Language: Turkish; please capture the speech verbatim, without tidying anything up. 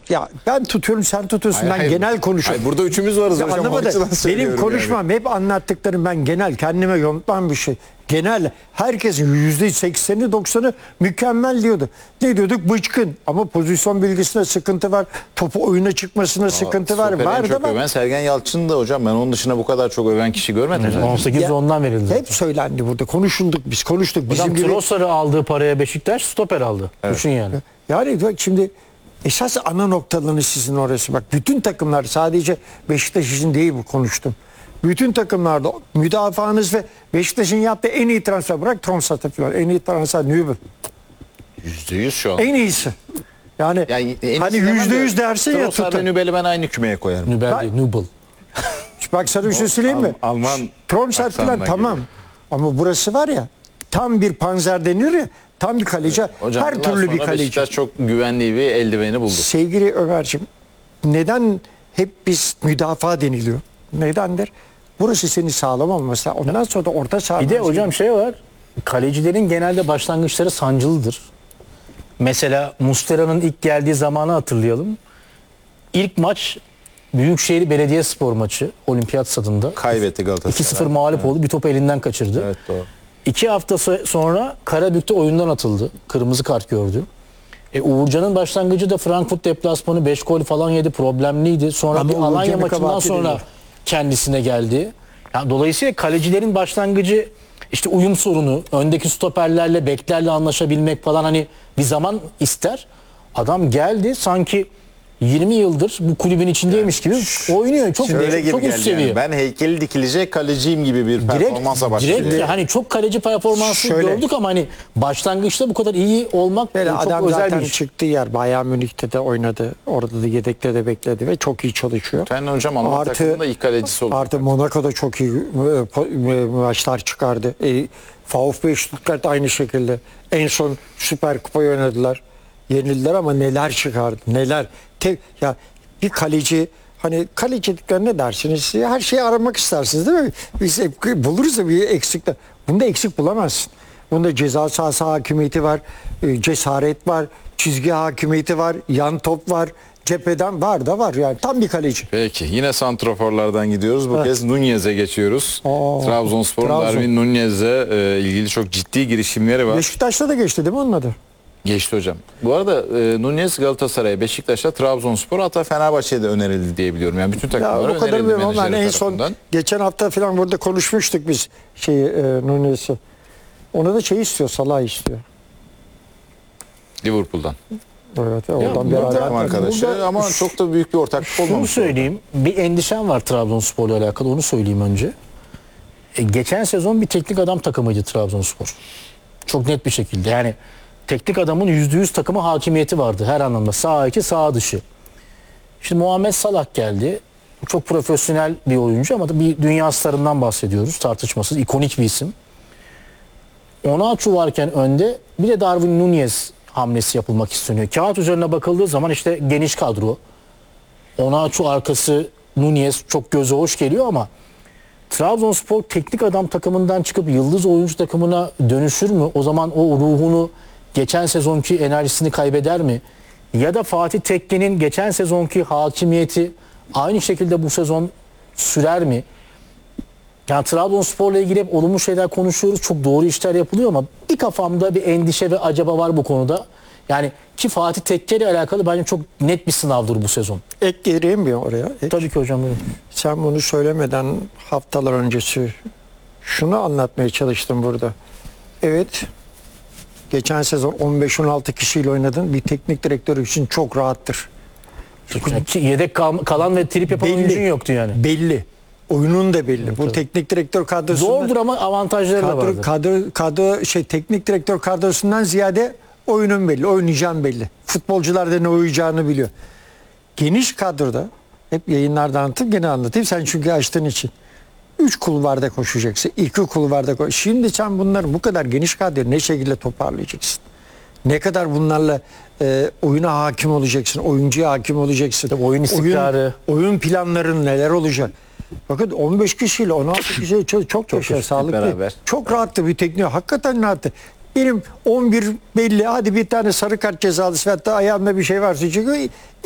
Ya ben tutuyorum, sen tutuyorsun. Hayır, ben hayır. genel konuşuyorum. Hayır, burada üçümüz varız hocam. Anlamadı. o açıdan Benim söylüyorum konuşmam hep anlattıklarım, ben genel, kendime yontmam bir şey. Genel, herkesin yüzde sekseni doksanı mükemmel diyordu. Ne diyorduk? Bıçkın. Ama pozisyon bilgisinde sıkıntı var. Topu oyuna çıkmasında sıkıntı var. Stoper'in Var da çok var. öven Sergen Yalçın da hocam. Ben onun dışında bu kadar çok öven kişi görmedim. zaten. on sekiz Ya, ondan verildi. Hep söylendi burada. Konuşulduk biz. Konuştuk. Hocam Bizim gibi. Trossard'ı aldığı paraya Beşiktaş stoper aldı. Düşün yani. Yani bak şimdi esas ana noktalarını sizin orası. Bak bütün takımlar, sadece Beşiktaş için değil bu konuştum. Bütün takımlarda müdafaanız ve Beşiktaş'ın yaptığı en iyi transfer, bırak Tromsat'ı falan, en iyi transfer Nübel. Yüzde yüz şu an. En iyisi. Yani, Yani en hani iyisi demem yüzde de yüz dersin ya Trossard ve tutun. Nübel'i ben aynı kümeye koyarım. Nübel değil, Nübel. Bak sana bir şey söyleyeyim mi? Al- Alman Tromsat falan aksanından tamam. geliyor. Ama burası var ya, tam bir panzer denir ya, tam bir kaleci. Hocam her bundan türlü bir sonra kaleci. Beşiktaş çok güvenli bir eldiveni buldu. Sevgili Ömerciğim, neden hep biz müdafaa deniliyor? Nedendir? Burası seni sağlam olması. Ondan sonra da orta saha. Bir de hocam şey var. Kalecilerin genelde başlangıçları sancılıdır. Mesela Mustera'nın ilk geldiği zamanı hatırlayalım. İlk maç Büyükşehir Belediyespor maçı Olimpiyat Stadında. Kaybetti Galatasaray. iki sıfır mağlup oldu. Bir topu elinden kaçırdı. Evet, doğru. İki hafta so- sonra Karabük'te oyundan atıldı. Kırmızı kart gördü. E, Uğurcan'ın başlangıcı da Frankfurt deplasmanı beş gol falan yedi. Problemliydi. Sonra Ama bir Alanya Uğurcan'ın maçından kabahati sonra değil. kendisine geldi. Yani dolayısıyla kalecilerin başlangıcı işte uyum sorunu, öndeki stoperlerle, beklerle anlaşabilmek falan hani bir zaman ister. Adam geldi sanki yirmi yıldır bu kulübün içindeymiş gibi oynuyor. Çok Şöyle gibi çok üst geldi seviye. yani. Ben heykeli dikilecek kaleciyim gibi bir Direkt, performansa başladı. direkt hani çok kaleci performansı Şöyle. gördük ama hani başlangıçta bu kadar iyi olmak Böyle çok adam özel zaten bir iş. çıktığı yer Bayern Münih'te de oynadı. Orada da yedekte de bekledi ve çok iyi çalışıyor. Ben hocam Alman Artı- takımında ilk kalecisi oldu. Artı Monaco'da çok iyi e, po- e, maçlar çıkardı. E, VfB Stuttgart aynı şekilde. En son Süper Kupayı oynadılar. Yenildiler ama neler çıkardı. Neler. Tek, ya bir kaleci, hani kalecilikler ne dersiniz? Her şeyi aramak istersiniz değil mi? Biz hep buluruz da bir eksikler. Bunda eksik bulamazsın. Bunda ceza sahası hakimiyeti var, e, cesaret var, çizgi hakimiyeti var, yan top var, cepheden var da var yani tam bir kaleci. Peki yine santroforlardan gidiyoruz. Bu Evet. kez Nunez'e geçiyoruz. Aa, Trabzonspor'un Trabzon. Darwin Nunez'le e, ilgili çok ciddi girişimleri var. Beşiktaş'ta da geçti değil mi onun adı? Geçti hocam. Bu arada e, Nunez Galatasaray'a, Beşiktaş'a, Trabzonspor hatta Fenerbahçe'ye de önerildi diye biliyorum. Yani bütün Ya takımlara o kadar önerildi bilmiyorum ama menajeri en son tarafından. geçen hafta falan burada konuşmuştuk biz şeyi e, Nunez'i. Ona da şey istiyor, Salah istiyor. Liverpool'dan. Evet, oradan burada- beraber. Takım arkadaşı burada ama çok da büyük bir ortaklık Şunu olmamış. söyleyeyim. Bir endişem var Trabzonspor'la alakalı. Onu söyleyeyim önce. E, geçen sezon bir teknik adam takımıydı Trabzonspor. Çok net bir şekilde. Yani teknik adamın yüzde yüz takıma hakimiyeti vardı her anlamda. Sağ içi, sağ dışı. Şimdi Muhammed Salah geldi. Çok profesyonel bir oyuncu ama da bir dünya starından bahsediyoruz. Tartışmasız. ikonik bir isim. Onaçu varken önde bir de Darwin Nunez hamlesi yapılmak isteniyor. Kağıt üzerine bakıldığı zaman işte geniş kadro. Onaçu arkası Nunez çok göze hoş geliyor ama Trabzonspor teknik adam takımından çıkıp yıldız oyuncu takımına dönüşür mü? O zaman o ruhunu, geçen sezonki enerjisini kaybeder mi? Ya da Fatih Tekke'nin geçen sezonki hakimiyeti aynı şekilde bu sezon sürer mi? Yani Trabzonspor'la ilgili hep olumlu şeyler konuşuyoruz. Çok doğru işler yapılıyor ama bir kafamda bir endişe ve acaba var bu konuda. Yani ki Fatih Tekke ile alakalı bence çok net bir sınavdır bu sezon. Ek gireyim mi oraya? Ek. Tabii ki hocam. buyurun. Sen bunu söylemeden haftalar öncesi şunu anlatmaya çalıştım burada. Evet, geçen sezon on beş on altı kişiyle oynadın. Bir teknik direktör için çok rahattır. Yani ki yedek kal- kalan ve trip yapan Belli. oyuncun yoktu yani. Belli. Oyunun da belli. Bu teknik direktör kadrosunda Zordur ama avantajları da kadro, vardır. kadro, kadro şey teknik direktör kadrosundan ziyade oyunun belli, oynayacağın belli. Futbolcular da ne oynayacağını biliyor. Geniş kadroda hep yayınlarda anlatıp gene anlatayım. Sen çünkü açtığın için. Üç kulvarda koşacaksın. iki kulvarda koş. Şimdi sen bunları bu kadar geniş kadroyu ne şekilde toparlayacaksın? Ne kadar bunlarla e, oyuna hakim olacaksın, oyuncuya hakim olacaksın. Tabii oyun istikrarı. Oyun, oyun planların neler olacak? Bakın on beş kişiyle on altı kişiyle çok çok, çok yaşa, sağlıklı. beraber. Çok rahattı bir tekniği. Hakikaten rahattı. Benim on bir belli. Hadi bir tane sarı kart cezalısı ve hatta ayağımda bir şey varsa çünkü